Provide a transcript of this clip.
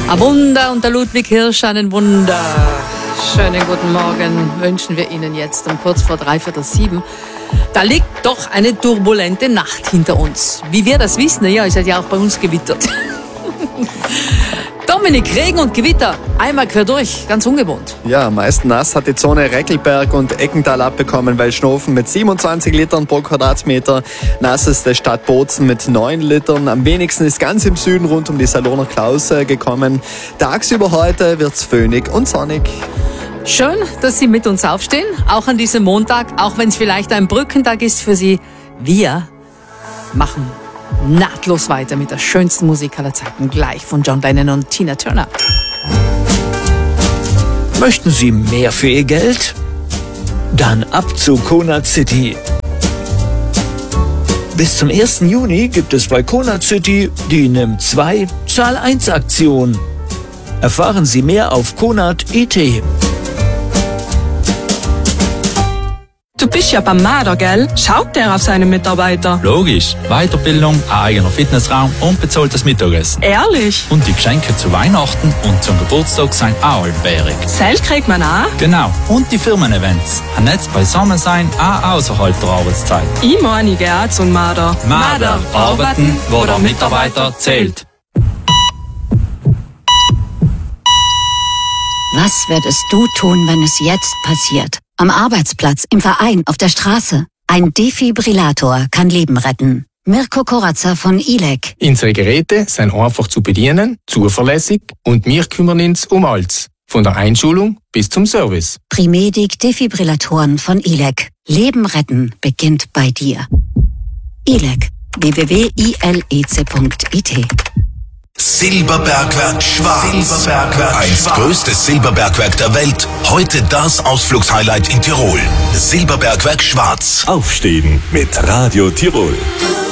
Ein Wunder und der Ludwig Hirsch einen Wunder. Schönen guten Morgen wünschen wir Ihnen jetzt um kurz vor 6:45. Da liegt doch eine turbulente Nacht hinter uns. Wie wir das wissen, ja, es hat ja auch bei uns gewittert. Dominik, Regen und Gewitter, einmal quer durch, ganz ungewohnt. Ja, am meisten nass hat die Zone Reckelberg und Eckental abbekommen, weil Schnofen mit 27 Litern pro Quadratmeter, nass ist die Stadt Bozen mit 9 Litern. Am wenigsten ist ganz im Süden rund um die Saloner Klause gekommen. Tagsüber heute wird's föhnig und sonnig. Schön, dass Sie mit uns aufstehen, auch an diesem Montag, auch wenn es vielleicht ein Brückentag ist für Sie. Wir machen nahtlos weiter mit der schönsten Musik aller Zeiten, gleich von John Lennon und Tina Turner. Möchten Sie mehr für Ihr Geld? Dann ab zu Conard City. Bis zum 1. Juni gibt es bei Conard City die Nimm 2 Zahl 1 Aktion. Erfahren Sie mehr auf conard.it. Du bist ja beim Marder, gell? Schaut der auf seine Mitarbeiter? Logisch. Weiterbildung, ein eigener Fitnessraum und bezahltes Mittagessen. Ehrlich? Und die Geschenke zu Weihnachten und zum Geburtstag sind auch altbärig. Selbst kriegt man auch? Genau. Und die Firmen-Events. Ein Netz beisammen sein, auch außerhalb der Arbeitszeit. Ich meine, ich gehe auch zum Marder. Marder, arbeiten, wo der Mitarbeiter zählt. Was würdest du tun, wenn es jetzt passiert? Am Arbeitsplatz, im Verein, auf der Straße. Ein Defibrillator kann Leben retten. Mirko Koratzer von ILEC. Unsere Geräte sind einfach zu bedienen, zuverlässig und wir kümmern uns um alles. Von der Einschulung bis zum Service. Primedic Defibrillatoren von ILEC. Leben retten beginnt bei dir. ILEC. www.ilec.it. Silberbergwerk Schwarz. Einst größtes Silberbergwerk der Welt. Heute das Ausflugshighlight in Tirol. Silberbergwerk Schwarz. Aufstehen mit Radio Tirol.